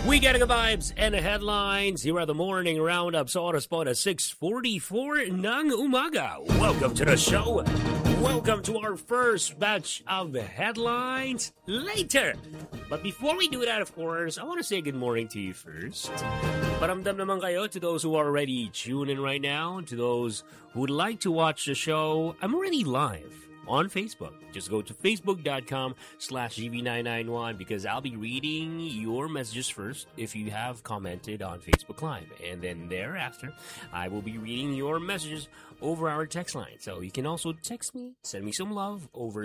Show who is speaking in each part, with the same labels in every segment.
Speaker 1: We get the vibes and the headlines. Here are the morning roundup sa oras po na 6:44 ng umaga. Welcome to the show. Welcome to our first batch of headlines later. But before we do that, of course, I want to say good morning to you first. Paramdam naman kayo to those who are already tuning in right now, to those who would like to watch the show. I'm already live on Facebook. Just go to facebook.com/gv991 because I'll be reading your messages first if you have commented on Facebook Live. And then thereafter, I will be reading your messages over our text line. So you can also text me, send me some love over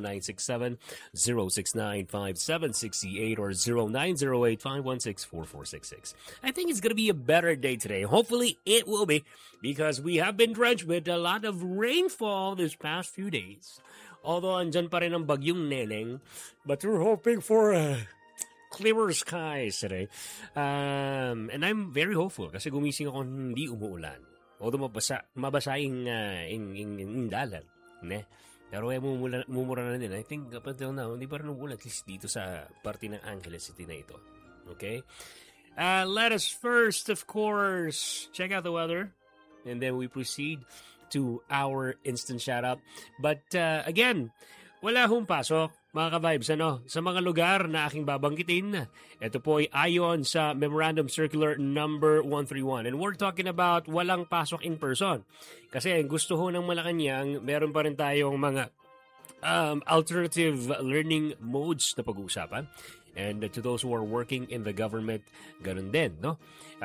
Speaker 1: 0967-069-5768 or 0908-516-4466. I think it's going to be a better day today. Hopefully it will be because we have been drenched with a lot of rainfall this past few days. Although andyan pa rin ang bagyong Neneng, but we're hoping for clearer skies today. And I'm very hopeful kasi gumising ako hindi umuulan. Although mabasa yung dalan. Ne? Pero mumura na din. I think up until now, hindi pa rin umuulan at least dito sa parte ng Angeles City na ito. Okay? Let us first, of course, check out the weather. And then we proceed to our instant shout-out. But again, wala hong pasok, mga ka-vibes, sa mga lugar na aking babanggitin. Ito po ay ayon sa Memorandum Circular number 131. And we're talking about walang pasok in person. Kasi gusto ho ng Malacanang, meron pa rin tayong mga alternative learning modes na pag-uusapan. And to those who are working in the government, ganun din, no?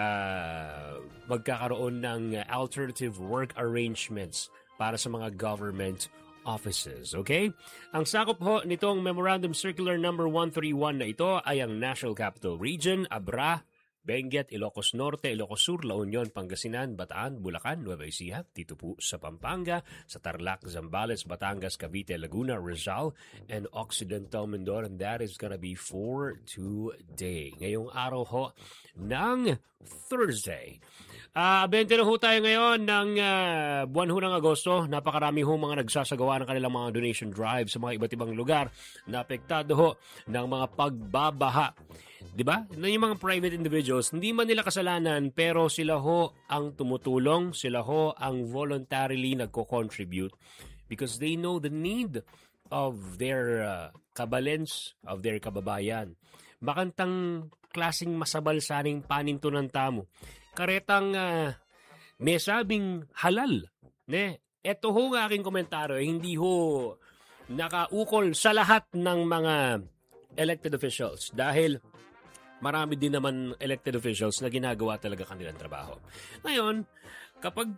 Speaker 1: Magkakaroon ng alternative work arrangements para sa mga government offices, okay? Ang sakop ho nitong Memorandum Circular number 131 na ito ay ang National Capital Region, Abra, Benguet, Ilocos Norte, Ilocos Sur, La Union, Pangasinan, Bataan, Bulacan, Nueva Ecija, dito po sa Pampanga, sa Tarlac, Zambales, Batangas, Cavite, Laguna, Rizal, and Occidental Mindoro. And that is gonna be for today. Ngayong araw ho ng Thursday. 20 na ho tayo ngayon ng buwan ho ng Agosto. Napakarami ho mga nagsasagawa ng kanilang mga donation drive sa mga iba't ibang lugar na apektado ho ng mga pagbabaha. Diba? Yung mga private individuals, hindi man nila kasalanan pero sila ho ang tumutulong, sila ho ang voluntarily nagko-contribute because they know the need of their kabalens, of their kababayan. Makantang klaseng masabalsaning panintunan tamo. Karetang may sabing halal. Ne? Ito ho ang aking komentaryo, hindi ho nakaukol sa lahat ng mga elected officials dahil marami din naman elected officials na ginagawa talaga kanilang trabaho. Ngayon, kapag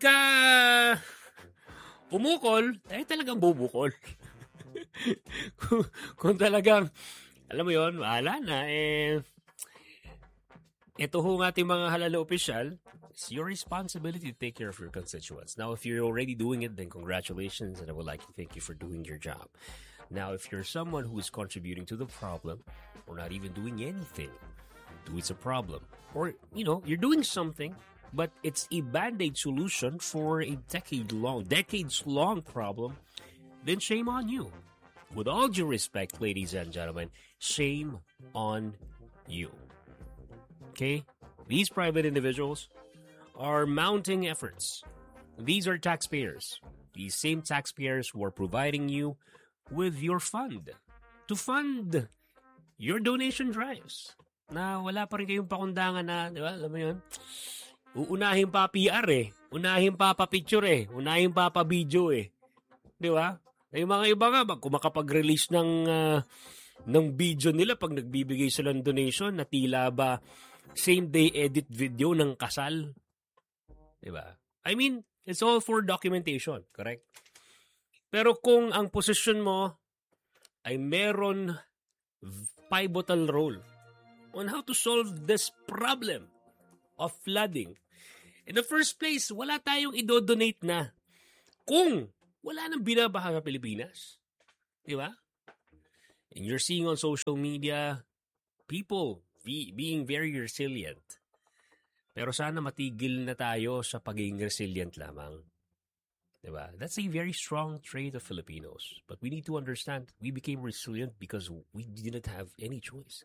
Speaker 1: umukol, talagang bubukol. kung talagang, alam mo yon, wala na, ito ho ng ating mga halal na opisyal, it's your responsibility to take care of your constituents. Now, if you're already doing it, then congratulations, and I would like to thank you for doing your job. Now, if you're someone who is contributing to the problem, or not even doing anything, it's a problem. Or, you're doing something, but it's a band-aid solution for a decades-long problem, then shame on you. With all due respect, ladies and gentlemen, shame on you. Okay? These private individuals are mounting efforts. These are taxpayers. These same taxpayers who are providing you with your fund to fund your donation drives. Na wala pa rin kayong pakundangan na, di ba? Alam mo yun? Uunahin pa PR unahin pa picture unahin pa video Di ba? Yung mga iba nga, kung makapag-release ng video nila pag nagbibigay sila ng donation na tila ba same-day edit video ng kasal. Di ba? I mean, it's all for documentation, correct? Pero kung ang posisyon mo ay meron pivotal role on how to solve this problem of flooding. In the first place, wala tayong idodonate na kung wala nang binabaha sa Pilipinas. Di ba? And you're seeing on social media, people being very resilient. Pero sana matigil na tayo sa pagiging resilient lamang. Diba? That's a very strong trait of Filipinos. But we need to understand we became resilient because we didn't have any choice.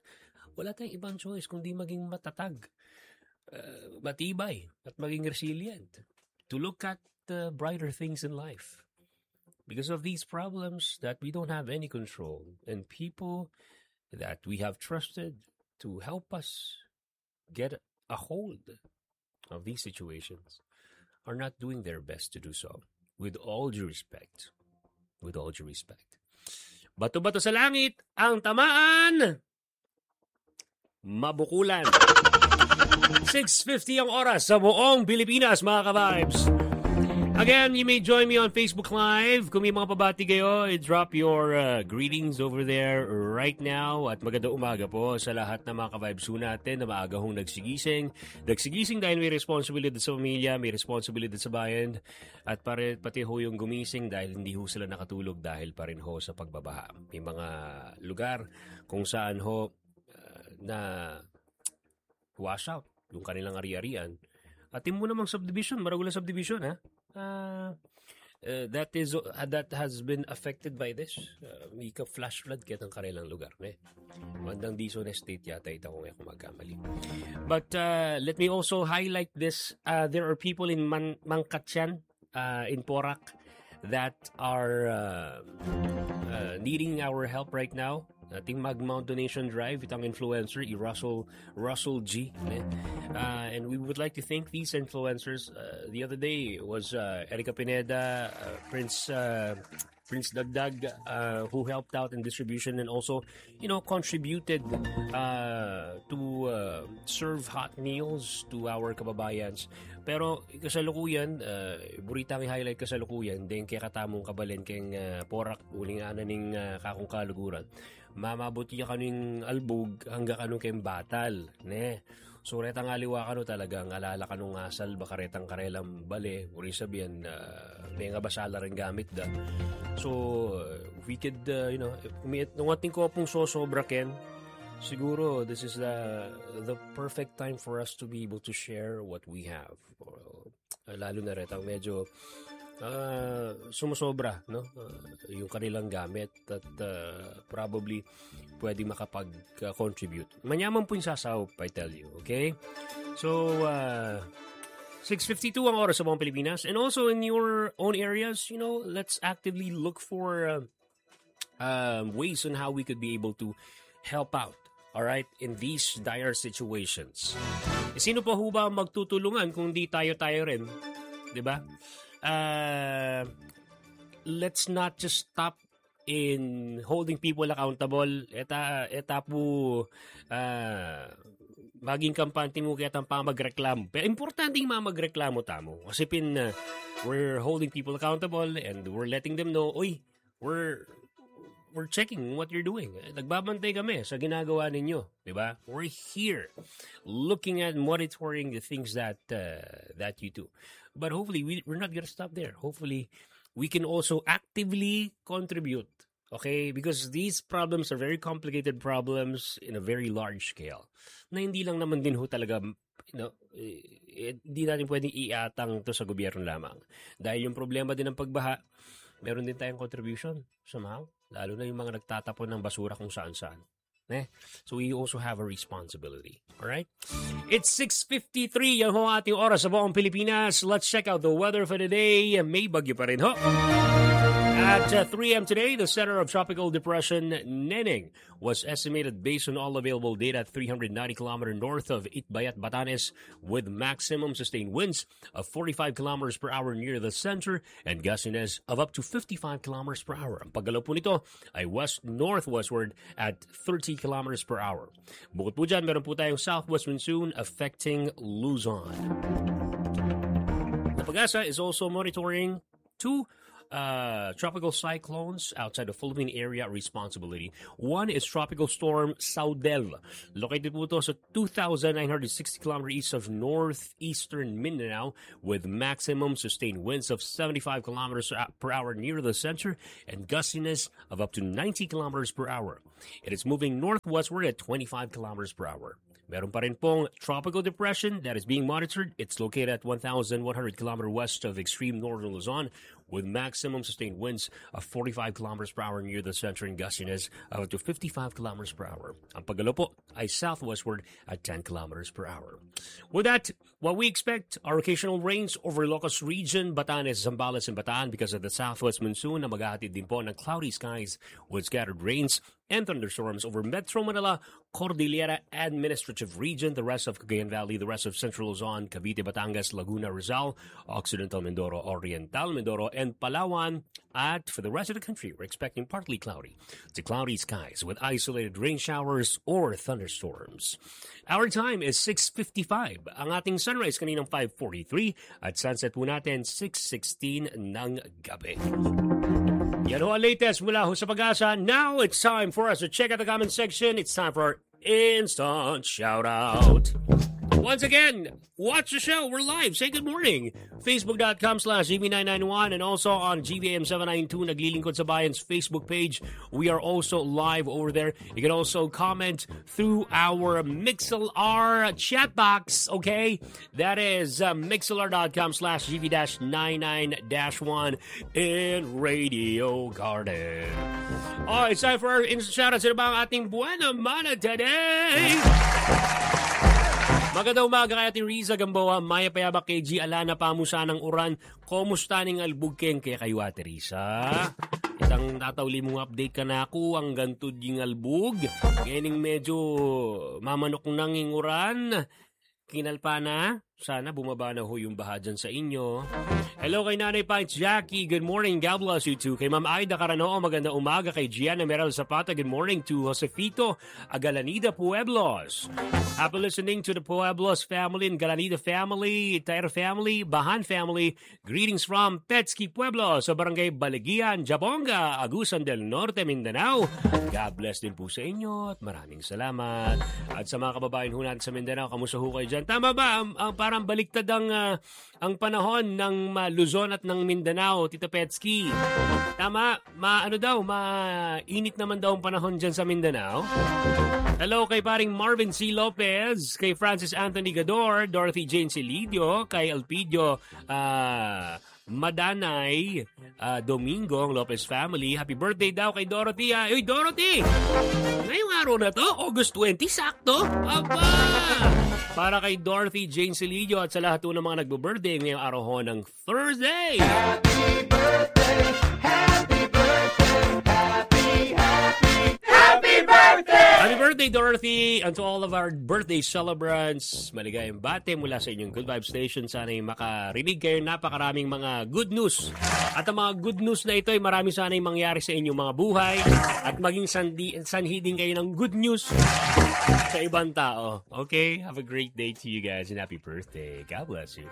Speaker 1: wala tayong ibang choice kundi maging matatag, matibay, at maging resilient. To look at the brighter things in life. Because of these problems that we don't have any control, and people that we have trusted to help us get a hold of these situations are not doing their best to do so. With all due respect. With all due respect. Bato-bato sa langit, ang tamaan, mabukulan. 6:50 ang oras sa buong Pilipinas, mga ka-vibes. Again, you may join me on Facebook Live. Kung may mga pabati kayo, drop your greetings over there right now. At magandang umaga po sa lahat ng mga ka-vibes natin na maaga hong nagsigising. Nagsigising dahil may responsibility sa pamilya, may responsibility sa bayan. At pati ho yung gumising dahil hindi ho sila nakatulog dahil pa rin ho sa pagbabaha. May mga lugar kung saan ho na wash out yung kanilang ari-arian. At mo namang subdivision, maragulang subdivision, ha? That has been affected by this. May ka-flash flood kaya ng kanilang lugar. Bandang Dizon Estate yata ito kung ako magkamali. But let me also highlight this. There are people in Mangkatyan, in Porac, that are needing our help right now. Ating mag-mount donation drive, itang influencer, Russell G. And we would like to thank these influencers. The other day was Erica Pineda, Prince Dagdag, who helped out in distribution and also, contributed to serve hot meals to our kababayans. Pero kasalukuyan, buritang i-highlight kasalukuyan, din kaya katamong kabalin keng Porac, uling ananing kakong kaluguran. Mamabuti ka kaning albog hanggang kanong kayong batal. So, retang aliwa ka talagang alala ka nung asal, baka retang karelang bale, uri sabihan, may nga basala rin gamit da. So, we could, nung ating ko pong sosobra ken, siguro this is the perfect time for us to be able to share what we have. Lalo na retang medyo sumusobra, no? Yung kanilang gamit at probably pwede makapag-contribute. Manyaman po yung sasawp, I tell you, okay? So, 6:52 ang oras sa buong Pilipinas. And also in your own areas, let's actively look for ways on how we could be able to help out, all right, in these dire situations. Sino pa ho ba magtutulungan kung di tayo-tayo rin? Diba? Let's not just stop in holding people accountable. Eta po maging kampante mo kaya tampa magreklamo. Pero importante yung magreklamo tamo. Kasi we're holding people accountable and we're letting them know, oy, we're checking what you're doing. Nagbabantay kami sa ginagawa ninyo, di ba? We're here looking at monitoring the things that you do. But hopefully, we're not gonna stop there. Hopefully, we can also actively contribute, okay? Because these problems are very complicated problems in a very large scale. Na hindi lang naman din ho talaga, hindi natin pwedeng iatang to sa gobyerno lamang. Dahil yung problema din ng pagbaha, meron din tayong contribution somehow. Lalo na yung mga nagtatapon ng basura kung saan-saan. So we also have a responsibility. Alright? It's 6:53. Yan ho ating oras sa buong Pilipinas. Let's check out the weather for today. May bagyo pa rin ho. At 3 a.m. today, the center of Tropical Depression Neneng was estimated based on all available data at 390 kilometers north of Itbayat, Batanes, with maximum sustained winds of 45 kilometers per hour near the center and gustiness of up to 55 kilometers per hour. Ang paggalaw po nito ay west-northwestward at 30 kilometers per hour. Bukod po dyan, meron po tayong southwest monsoon affecting Luzon. The Pag-asa is also monitoring two tropical cyclones outside the Philippine area responsibility. One is Tropical Storm Saudel. Located po ito sa 2,960 kilometers east of northeastern Mindanao with maximum sustained winds of 75 kilometers per hour near the center and gustiness of up to 90 kilometers per hour. It is moving northwestward at 25 kilometers per hour. Meron pa rin pong tropical depression that is being monitored. It's located at 1,100 kilometers west of extreme northern Luzon with maximum sustained winds of 45 kilometers per hour near the center and gustiness of up to 55 kilometers per hour. Ang paggalaw po ay southwestward at 10 kilometers per hour. With that, what we expect are occasional rains over Ilocos Region, Batanes, Zambales, and Bataan because of the southwest monsoon na maghahatid din po ng cloudy skies with scattered rains and thunderstorms over Metro Manila, Cordillera Administrative Region, the rest of Cagayan Valley, the rest of Central Luzon, Cavite, Batangas, Laguna, Rizal, Occidental Mindoro, Oriental Mindoro, and Palawan. At for the rest of the country, we're expecting partly cloudy to cloudy skies with isolated rain showers or thunderstorms. Our time is 6:55. Ang ating sunrise kaninang 5:43 at sunset po natin 6:16 ng gabi. Yan ho ang latest mula ho sa Pag-asa. Now it's time for us to check out the comment section. It's time for our instant shout-out. Once again, watch the show. We're live. Say good morning. Facebook.com/GV991 and also on GVM792, Naglilingkod sa Bayan's Facebook page. We are also live over there. You can also comment through our MixLR chat box, okay? That is MixLR.com/GV-99-1 in Radio Garden. Oh, it's time for our instant shout-out. Sino ba ang ating buena mana today? Magandang umaga kay Ate Riza Gamboa, Maya Payabak, KG Alana Pamusanang Uran. Kumusta ning albugkeng kaya kayo, Ate Riza? Itang tatawli mong update ka na ako, ang gantud yung albug. Ngayon medyo mamanok nang inguran. Kinalpa na. Sana bumaba na ho yung baha dyan sa inyo. Hello kay Nanay Pints Jackie. Good morning. God bless you too. Kay Ma'am Aida Caranoo, magandang umaga. Kay Gianna Meral Zapata, good morning. To Josefito Agalanida Pueblos. Happy listening to the Pueblos family and Galanida family, Tair family, Bahan family. Greetings from Petsky Pueblos sa Barangay Baligian, Jabonga, Agusan del Norte, Mindanao. God bless din po sa inyo at maraming salamat. At sa mga kababayan ho natin sa Mindanao, kamusta ho kayo dyan? Tama ba? Parang baliktad ang panahon ng Luzon at ng Mindanao, Tito Petsky. Tama, mainit naman daw ang panahon dyan sa Mindanao. Hello kay paring Marvin C. Lopez, kay Francis Anthony Gador, Dorothy Jane Celidio, kay Alpidio Madanay Domingo, Lopez family. Happy birthday daw kay Dorothy. Uy, Dorothy! Ngayong araw na to, August 20, sakto? Aba! Para kay Dorothy Jane Celidio at sa lahat ng mga nagbo-birthday ngayong araw ho ng Thursday.
Speaker 2: Happy birthday! Happy birthday! Happy birthday!
Speaker 1: Happy birthday, Dorothy! And to all of our birthday celebrants, maligayang bate mula sa inyong Good Vibe Station. Sana'y makarinig kayo napakaraming mga good news. At ang mga good news na ito ay marami sana'y mangyari sa inyong mga buhay at maging sanhi din kayo ng good news sa ibang tao. Okay? Have a great day to you guys and happy birthday. God bless you.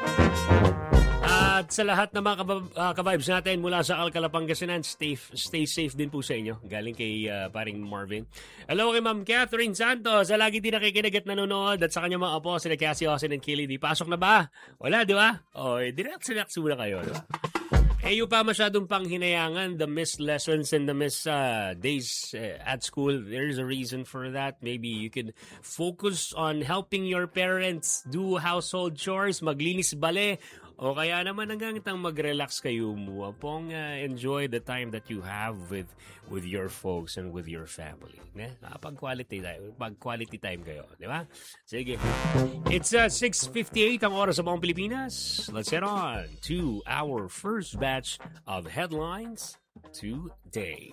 Speaker 1: At sa lahat ng mga ka-vibes natin mula sa Alcala, Pangasinan, stay safe din po sa inyo. Galing kay paring Marvin. Hello kay Ma'am Catherine Santos. Sa lagi din nakikinig at nanonood. At sa kanyang mga apo, sila Cassie, Austin, and Kelly. Di pasok na ba? Wala, di ba? O, direct-select muna kayo. Di ba? Yung pa masyadong panghinayangan, the missed lessons and the missed days at school. There's a reason for that. Maybe you could focus on helping your parents do household chores, maglinis bale, o kaya naman hanggang mag-relax kayo mo. Pong enjoy the time that you have with your folks and with your family. Pag-quality time kayo. Di ba? Sige. It's 6:58 ang oras sa buong Pilipinas. Let's head on to our first batch of headlines today.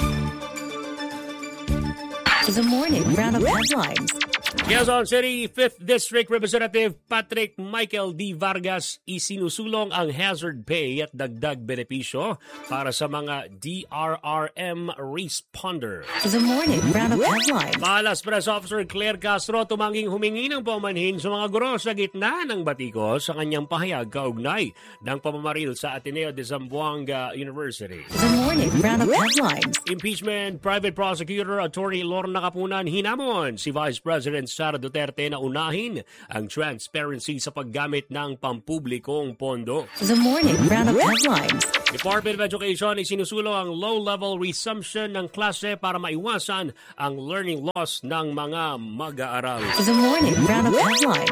Speaker 3: The morning round of headlines.
Speaker 1: Quezon City 5th District Representative Patrick Michael D. Vargas isinusulong ang hazard pay at dagdag benepisyo para sa mga DRRM responder.
Speaker 3: The morning round of headlines.
Speaker 1: Palas Press Officer Claire Castro tumanging humingi ng paumanhin sa mga guro sa gitna ng batiko sa kanyang pahayag kaugnay ng pamamaril sa Ateneo de Zamboanga University.
Speaker 3: The morning round of headlines.
Speaker 1: Impeachment Private Prosecutor Attorney Lorna Capunan hinamon si Vice President Sara Duterte na unahin ang transparency sa paggamit ng pampublikong pondo.
Speaker 3: The morning round of headlines.
Speaker 1: Department of Education isinusulong ang low-level resumption ng klase para maiwasan ang learning loss ng mga mag-aaral.
Speaker 3: The morning round of headlines.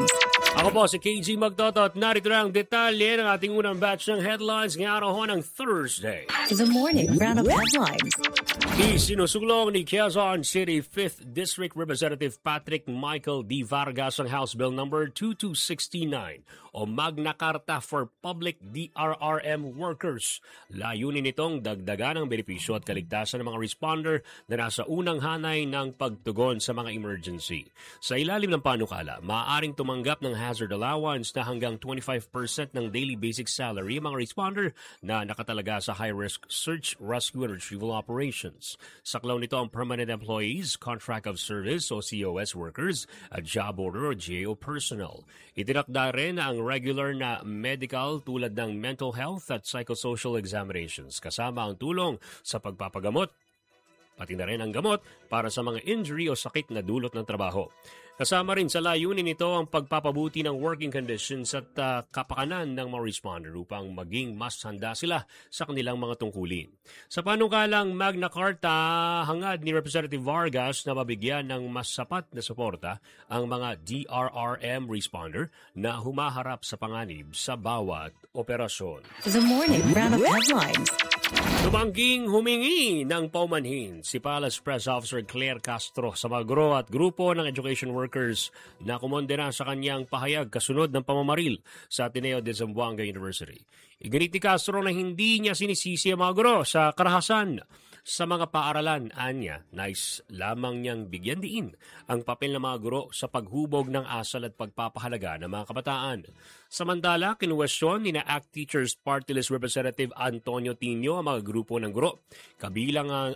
Speaker 1: Ako po si KG Magtoto at narito na ang detalye ng ating unang batch ng headlines ngayong araw ng Thursday.
Speaker 3: The morning roundup headlines.
Speaker 1: Isinusulong ni Quezon City 5th District Representative Patrick Michael D. Vargas ang House Bill No. 2269 o Magna Carta for Public DRRM Workers. Layunin nitong dagdagan ang benepisyo at kaligtasan ng mga responder na nasa unang hanay ng pagtugon sa mga emergency. Sa ilalim ng panukala, maaaring tumanggap ng hazard allowance na hanggang 25% ng daily basic salary ang mga responder na nakatalaga sa high-risk search, rescue, and retrieval operations. Saklaw nito ang permanent employees, contract of service o COS workers at job order o GAO personnel. Itinakda rin ang regular na medical tulad ng mental health at psychosocial examinations kasama ang tulong sa pagpapagamot, pati na rin ang gamot para sa mga injury o sakit na dulot ng trabaho. Kasama rin sa layunin nito ang pagpapabuti ng working conditions at kapakanan ng mga responder upang maging mas handa sila sa kanilang mga tungkulin. Sa panukalang Magna Carta, hangad ni Representative Vargas na mabigyan ng mas sapat na suporta ang mga DRRM responder na humaharap sa panganib sa bawat operasyon.
Speaker 3: The morning roundup headlines.
Speaker 1: Tumangging humingi ng paumanhin si Palace Press Officer Claire Castro sa mga guro at grupo ng education workers na kumondena sa kanyang pahayag kasunod ng pamamaril sa Ateneo de Zamboanga University. Iginit ni Castro na hindi niya sinisisi ang mga guro sa karahasan sa mga paaralan. Anya, nais lamang niyang bigyan diin ang papel ng mga guro sa paghubog ng asal at pagpapahalaga ng mga kabataan. Samantala, kinuwestiyon ni na ACT Teachers Party List Representative Antonio Tino ang mga grupo ng guro, kabilang ang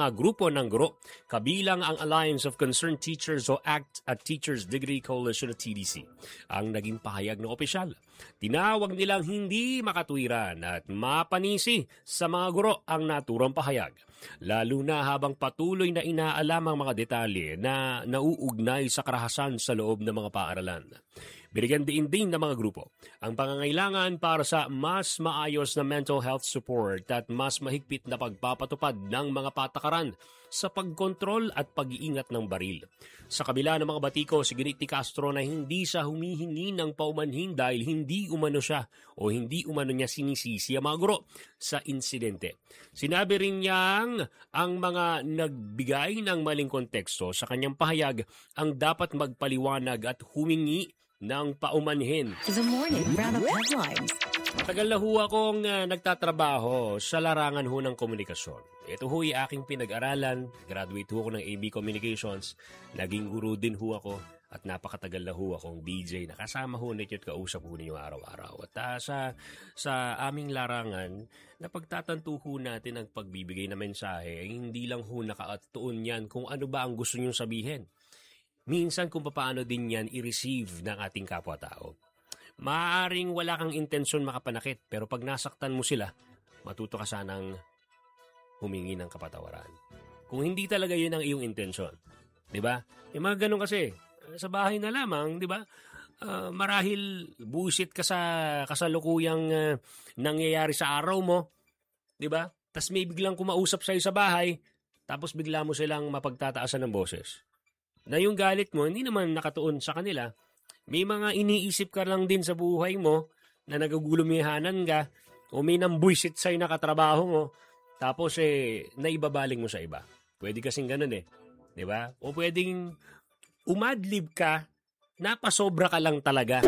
Speaker 1: Alliance of Concerned Teachers o ACT at Teachers Degree Coalition o TDC. Ang naging pahayag ng opisyal, tinawag nilang hindi makatwiran at mapanisi sa mga guro ang naturang pahayag, lalo na habang patuloy na inaalam ang mga detalye na nauugnay sa karahasan sa loob ng mga paaralan. Binigyan din ng mga grupo ang pangangailangan para sa mas maayos na mental health support at mas mahigpit na pagpapatupad ng mga patakaran sa pagkontrol at pag-iingat ng baril. Sa kabila ng mga batiko, siginit ni Castro na hindi siya humihingi ng paumanhin dahil hindi umano siya o hindi umano niya sinisisi ang mga guro sa insidente. Sinabi rin niyang ang mga nagbigay ng maling konteksto sa kanyang pahayag ang dapat magpaliwanag at humingi ng paumanhin.
Speaker 3: The morning roundup headlines.
Speaker 1: Matagal na ho akong nagtatrabaho sa larangan ho ng komunikasyon. Ito ho'y aking pinag-aralan. Graduate ho ako ng AB Communications. Naging guru din ho ako. At napakatagal na ho akong DJ. Nakasama ho ninyo at kausap ho ninyo araw-araw. At sa aming larangan, napagtatanto ho natin ang pagbibigay na mensahe ay hindi lang ho nakatuon yan kung ano ba ang gusto nyong sabihin. Minsan kung paano din yan i-receive ng ating kapwa-tao. Maaaring wala kang intensyon makapanakit, pero pag nasaktan mo sila, matuto ka sanang humingi ng kapatawaran. Kung hindi talaga yun ang iyong intensyon. Diba? Yung mga ganun kasi, sa bahay na lamang, diba? Marahil bullshit ka sa kasalukuyang nangyayari sa araw mo. Diba? Tas may biglang kumausap sa'yo sa bahay, tapos bigla mo silang mapagtataasan ng boses. Na yung galit mo, hindi naman nakatuon sa kanila. May mga iniisip ka lang din sa buhay mo na nagugulumihanan ka o may nambuisit sa'yo na katrabaho mo tapos naibabaling mo sa iba. Pwede kasing ganun Diba? O pwedeng umadlib ka, napasobra ka lang talaga.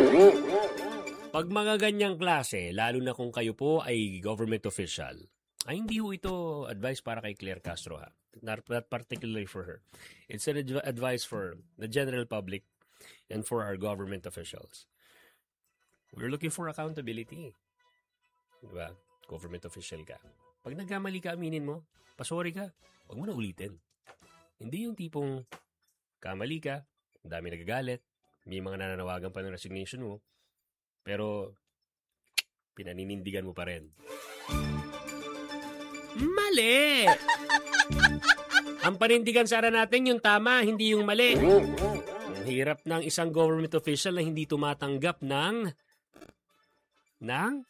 Speaker 1: Pag mga ganyang klase, lalo na kung kayo po ay government official, ay hindi ho ito advice para kay Claire Castro ha. Not particularly for her. It's an advice for the general public and for our government officials. We're looking for accountability. Diba? Government official ka. Pag nagkamali ka, aminin mo. Pasori ka. Huwag mo na ulitin. Hindi yung tipong kamali ka, ang dami nagagalit, may mga nananawagan pa ng resignation mo, pero pinaninindigan mo pa rin. Mali! Ang panindigan sana natin yung tama, hindi yung mali. Ang hirap ng isang government official na hindi tumatanggap ng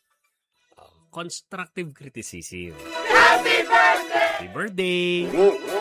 Speaker 1: constructive criticism.
Speaker 2: Happy birthday!
Speaker 1: Happy birthday!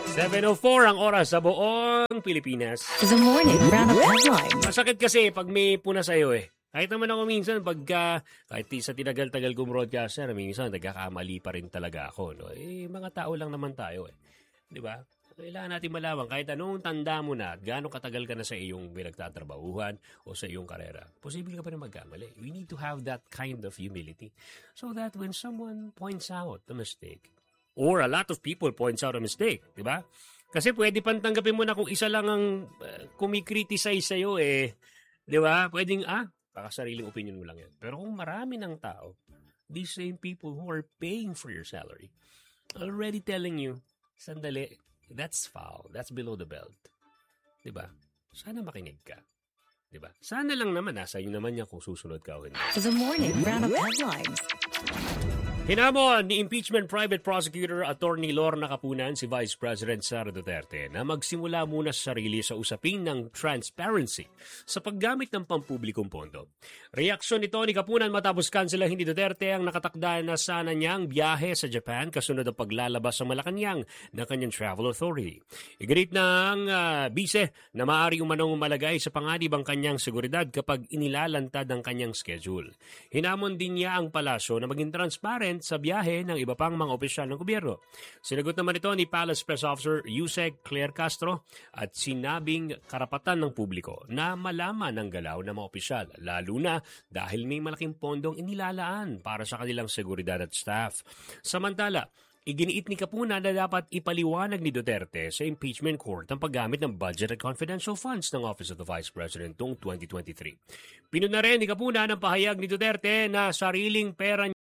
Speaker 1: 7:04 ang oras sa buong Pilipinas.
Speaker 3: The morning roundup headlines.
Speaker 1: Masakit kasi pag may puna sa'yo eh. Kahit naman ako minsan, kahit sa tinagal-tagal kong broadcaster, minsan nagkakamali pa rin talaga ako. No? Mga tao lang naman tayo eh. Di ba? Kailangan natin malaman kahit anong tanda mo na at gaano katagal ka na sa iyong pinagtatrabahuhan o sa iyong karera. Posible ka pa rin magkamali. We need to have that kind of humility so that when someone points out the mistake, or a lot of people points out a mistake, di ba? Kasi pwede pang tanggapin mo na kung isa lang ang kumikriticize sa'yo di ba? Pwedeng, baka sariling opinion mo lang yan. Pero kung marami ng tao, these same people who are paying for your salary, already telling you, sandali, that's foul, that's below the belt. Di ba? Sana makinig ka. Di ba? Sana lang naman, nasa iyo naman niya kung susunod ka o hindi.
Speaker 3: The morning roundup headlines.
Speaker 1: Hinamon ni Impeachment Private Prosecutor Attorney Lorna Kapunan si Vice President Sara Duterte na magsimula muna sa sarili sa usapin ng transparency sa paggamit ng pampublikong pondo. Reaksyon nito ni Kapunan matapos kanselahin ni Duterte ang nakatakda na sana niyang biyahe sa Japan kasunod ang paglalabas sa Malacanang ng kanyang travel authority. Iginit ng bise na maaari umanong malagay sa panganib ang kanyang seguridad kapag inilalantad ang kanyang schedule. Hinamon din niya ang palasyo na maging transparent sa biyahe ng iba pang mga opisyal ng gobyerno. Sinagot naman ito ni Palace Press Officer Yusek Claire Castro at sinabing karapatan ng publiko na malaman ang galaw ng mga opisyal, lalo na dahil may malaking pondong inilalaan para sa kanilang seguridad at staff. Samantala, iginiit ni Kapunan na dapat ipaliwanag ni Duterte sa impeachment court ang paggamit ng budget at confidential funds ng Office of the Vice President noong 2023. Pinuna rin ni Kapunan ang pahayag ni Duterte na sariling pera